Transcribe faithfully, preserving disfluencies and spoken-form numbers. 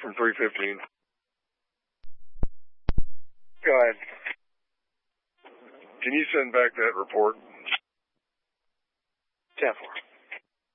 from three fifteen. Go ahead. Can you send back that report? ten four.